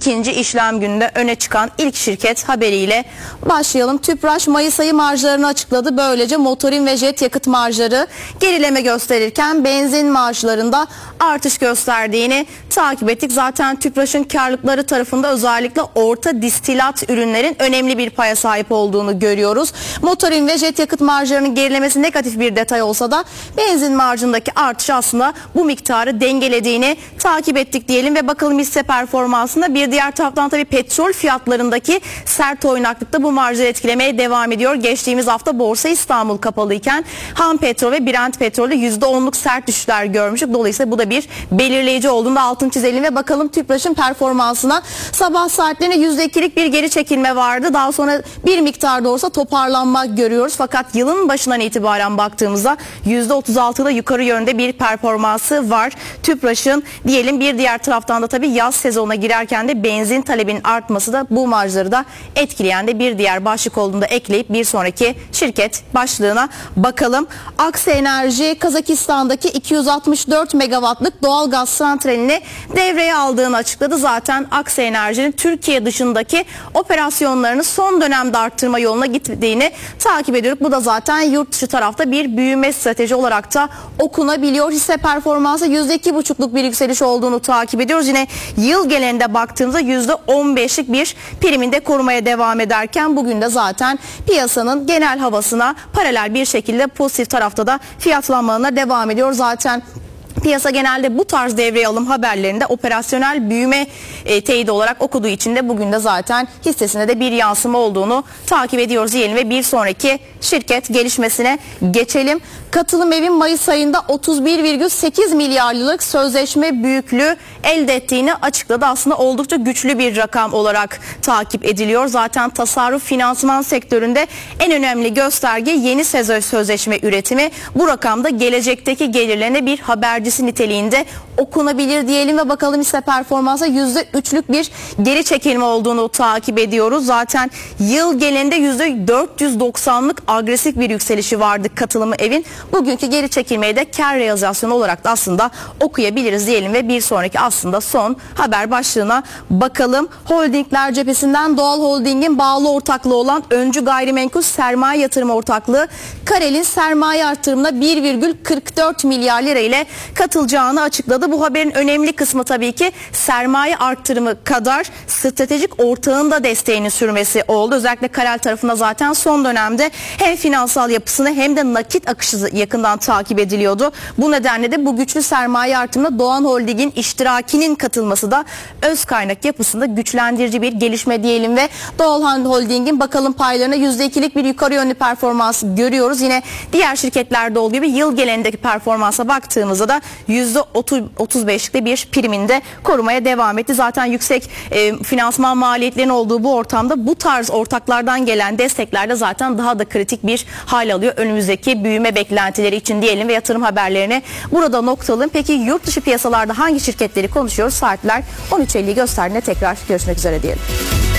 ikinci işlem gününde öne çıkan ilk şirket haberiyle başlayalım. Tüpraş Mayıs ayı marjlarını açıkladı. Böylece motorin ve jet yakıt marjları gerileme gösterirken benzin marjlarında artış gösterdiğini takip ettik. Zaten Tüpraş'ın karlılıkları tarafında özellikle orta distilat ürünlerin önemli bir paya sahip olduğunu görüyoruz. Motorin ve jet yakıt marjlarının gerilemesi negatif bir detay olsa da benzin marjındaki artış aslında bu miktarı dengelediğini takip ettik diyelim ve bakalım hisse performansında. Bir diğer taraftan tabii petrol fiyatlarındaki sert oynaklıkta bu marjları etkilemeye devam ediyor. Geçtiğimiz hafta Borsa İstanbul kapalıyken ham petrol ve Brent petrolde %10'luk sert düşüşler görmüştük. Dolayısıyla bu da bir belirleyici olduğunda altını çizelim ve bakalım Tüpraş'ın performansına. Sabah saatlerinde %2'lik bir geri çekilme vardı. Daha sonra bir miktar da olsa toparlanma görüyoruz. Fakat yılın başından itibaren baktığımızda %36'da yukarı yönde bir performansı var Tüpraş'ın diyelim. Bir diğer taraftan da tabii yaz sezonuna girerken de benzin talebinin artması da bu marjları da etkileyen de bir diğer başlık olduğunda ekleyip bir sonraki şirket başlığına bakalım. Aksa Enerji Kazakistan'daki 264 megawattlık doğal gaz santralini devreye aldığını açıkladı. Zaten Aksa Enerji'nin Türkiye dışındaki operasyonlarını son dönemde arttırma yoluna gittiğini takip ediyoruz. Bu da zaten yurt dışı tarafta bir büyüme strateji olarak da okunabiliyor. Hisse performansı %2,5'luk bir yükseliş olduğunu takip ediyoruz. Yine yıl genelinde baktığımızda %15'lik bir priminde korumaya devam ederken bugün de zaten piyasanın genel havasına paralel bir şekilde pozitif tarafta da fiyatlanmalarına devam ediyor. Zaten piyasa genelde bu tarz devreye alım haberlerinde operasyonel büyüme teyidi olarak okuduğu için de bugün de zaten hissesine de bir yansıma olduğunu takip ediyoruz diyelim ve bir sonraki şirket gelişmesine geçelim. Katılım Ev'in Mayıs ayında 31,8 milyarlık sözleşme büyüklüğü elde ettiğini açıkladı. Aslında oldukça güçlü bir rakam olarak takip ediliyor. Zaten tasarruf finansman sektöründe en önemli gösterge yeni sözleşme üretimi. Bu rakamda gelecekteki gelirlerine bir habercisi niteliğinde okunabilir diyelim ve bakalım hisse performansa %3'lük bir geri çekilme olduğunu takip ediyoruz. Zaten yıl genelinde %490'lık agresif bir yükselişi vardı Katılım Ev'in. Bugünkü geri çekilmeyi de kar realizasyonu olarak da aslında okuyabiliriz diyelim ve bir sonraki aslında son haber başlığına bakalım. Holdingler cephesinden Doğal Holding'in bağlı ortaklığı olan Öncü Gayrimenkul Sermaye Yatırım Ortaklığı Karel'in sermaye artırımına 1,44 milyar lira ile katılacağını açıkladı. Bu haberin önemli kısmı tabii ki sermaye artırımı kadar stratejik ortağın da desteğini sürmesi oldu. Özellikle Karel tarafında zaten son dönemde hem finansal yapısını hem de nakit akışı yakından takip ediliyordu. Bu nedenle de bu güçlü sermaye artımına Doğan Holding'in iştirakinin katılması da öz kaynak yapısında güçlendirici bir gelişme diyelim ve Doğan Holding'in bakalım paylarına %2'lik bir yukarı yönlü performans görüyoruz. Yine diğer şirketlerde olduğu gibi yıl genelindeki performansa baktığımızda da %35'likte bir priminde korumaya devam etti. Zaten yüksek finansman maliyetlerinin olduğu bu ortamda bu tarz ortaklardan gelen destekler de zaten daha da kritik bir hal alıyor önümüzdeki büyüme beklentileri için diyelim ve yatırım haberlerini burada noktalayalım. Peki yurt dışı piyasalarda hangi şirketleri konuşuyoruz? Saatler 13.50'yi gösterdiğinde tekrar görüşmek üzere diyelim.